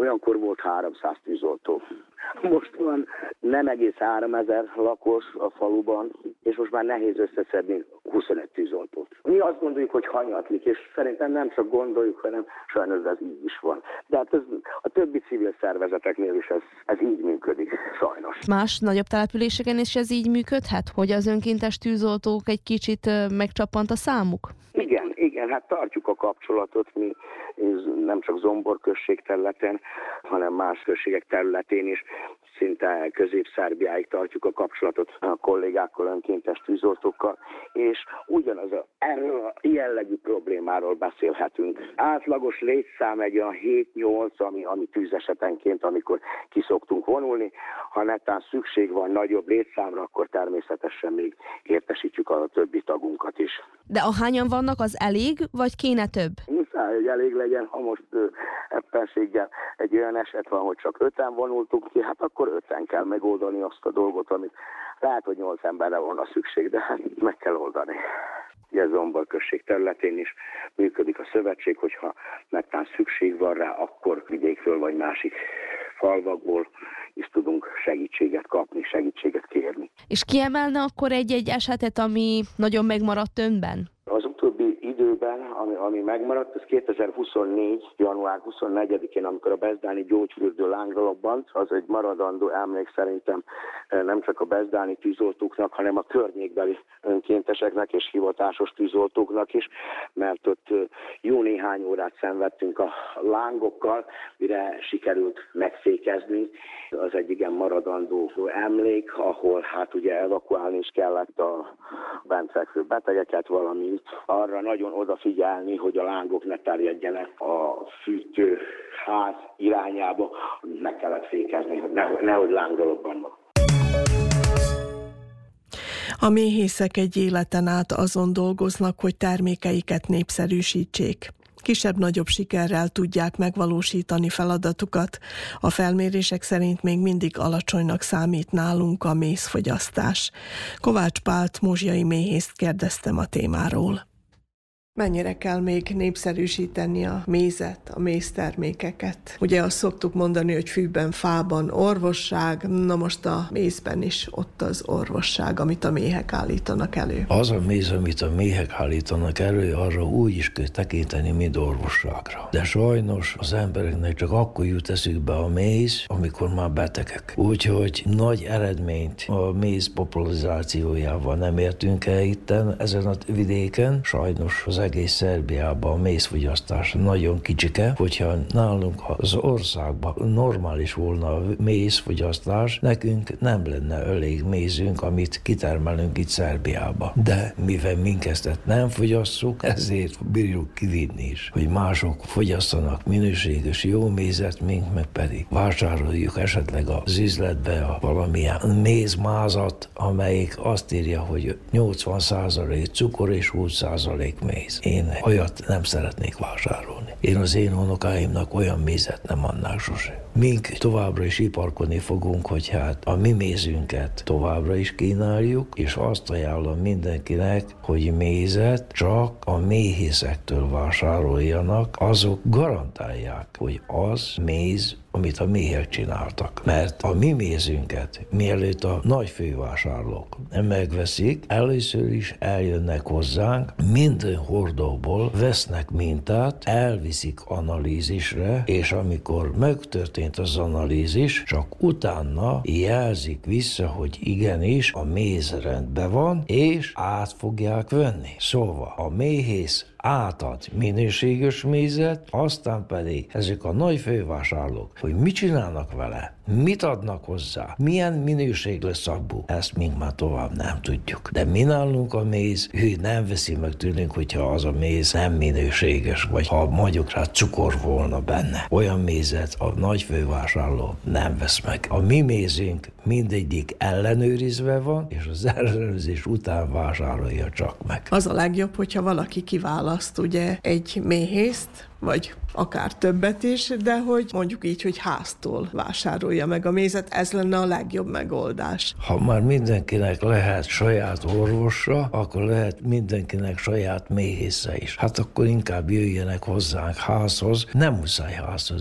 Olyankor volt 300 tűzoltó. Most van nem egész 3000 lakos a faluban, és most már nehéz összeszedni 25 tűzoltót. Mi azt gondoljuk, hogy hanyatlik, és szerintem nem csak gondoljuk, hanem sajnos ez így is van. De hát ez a többi civil szervezeteknél is ez így működik, sajnos. Más nagyobb településeken is ez így működhet, hogy az önkéntes tűzoltók egy kicsit megcsappant a számuk? Igen, hát tartjuk a kapcsolatot mi nem csak Zombor község területen, hanem más községek területén is. Szinte Közép-Szerbiáig tartjuk a kapcsolatot a kollégákkal, önkéntes tűzoltókkal, és erről a jellegű problémáról beszélhetünk. Átlagos létszám egy olyan 7-8, ami tűzesetenként, amikor kiszoktunk vonulni. Ha netán szükség van nagyobb létszámra, akkor természetesen még értesítjük a többi tagunkat is. De ahányan vannak, az elég, vagy kéne több? Muszáj, hogy elég legyen, ha most eppenséggel egy olyan eset van, hogy csak 5-en vonultunk ki, hát akkor 5-en kell megoldani azt a dolgot, amit lehet, hogy 8 emberre volna szükség, de hát meg kell oldani. Ugye Zombor község területén is működik a szövetség, hogyha megtán szükség van rá, akkor vidékről vagy másik falvakból is tudunk segítséget kapni, segítséget kérni. És kiemelne akkor egy esetet, ami nagyon megmaradt önben? Az utóbbi időben, ami megmaradt, ez 2024. január 24-én, amikor a bezdáni gyógyfürdő lángra lobbant, az egy maradandó emlék szerintem nem csak a bezdáni tűzoltóknak, hanem a környékbeli önkénteseknek és hivatásos tűzoltóknak is, mert ott jó néhány órát szenvedtünk a lángokkal, mire sikerült megfékezni. Az egy igen maradandó emlék, ahol hát ugye evakuálni is kellett a bent fekvő betegeket, valamint arra nagyon odafigyelni, hogy a lángok ne terjedjenek a fűtőház irányába, meg kellett fékezni, hogy nehogy lángra robbannak. A méhészek egy életen át azon dolgoznak, hogy termékeiket népszerűsítsék. Kisebb-nagyobb sikerrel tudják megvalósítani feladatukat. A felmérések szerint még mindig alacsonynak számít nálunk a mézfogyasztás. Kovács Pált mozsjai méhészt kérdeztem a témáról. Mennyire kell még népszerűsíteni a mézet, a méztermékeket? Ugye azt szoktuk mondani, hogy fűben, fában orvosság, na most a mézben is ott az orvosság, amit a méhek állítanak elő. Az a méz, amit a méhek állítanak elő, arra úgy is kell tekinteni, mint orvosságra. De sajnos az embereknek csak akkor jut eszükbe a méz, amikor már betegek. Úgyhogy nagy eredményt a méz popularizációjával nem értünk el itten, ezen a vidéken. Sajnos az egész Szerbiában a mézfogyasztás nagyon kicsike, hogyha nálunk az országban normális volna a mézfogyasztás, nekünk nem lenne elég mézünk, amit kitermelünk itt Szerbiában. De mivel minket nem fogyasszuk, ezért bírjuk kivinni is, hogy mások fogyasszanak minőséges jó mézet, mink meg pedig vásároljuk esetleg az üzletbe valamilyen mézmázat, amelyik azt írja, hogy 80% cukor és 20% méz. Én olyat nem szeretnék vásárolni. Én az én unokáimnak olyan mézet nem adnák sose. Mink továbbra is iparkodni fogunk, hogy hát a mi mézünket továbbra is kínáljuk, és azt ajánlom mindenkinek, hogy mézet csak a méhészektől vásároljanak, azok garantálják, hogy az méz, amit a méhek csináltak. Mert a mi mézünket, mielőtt a nagy fővásárlók megveszik, először is eljönnek hozzánk, minden hordóból vesznek mintát, elviszik analízisre, és amikor megtörtént az analízis, csak utána jelzik vissza, hogy igenis a méz rendben van, és át fogják venni. Szóval a méhész átad minőséges mézet, aztán pedig ezek a nagy fővásárlók, hogy mit csinálnak vele, mit adnak hozzá, milyen minőség lesz abból, ezt még már tovább nem tudjuk. De mi nálunk a méz, ő nem veszi meg tőlünk, hogyha az a méz nem minőséges, vagy ha mondjuk rá cukor volna benne. Olyan mézet a nagy fővásárló nem vesz meg. A mi mézünk mindegyik ellenőrizve van, és az ellenőrzés után vásárolja csak meg. Az a legjobb, hogyha valaki kiválaszt ugye egy méhészt, vagy akár többet is, de hogy mondjuk így, hogy háztól vásárolja meg a mézet, ez lenne a legjobb megoldás. Ha már mindenkinek lehet saját orvosa, akkor lehet mindenkinek saját méhésze is. Hát akkor inkább jöjjenek hozzánk házhoz, nem muszáj házhoz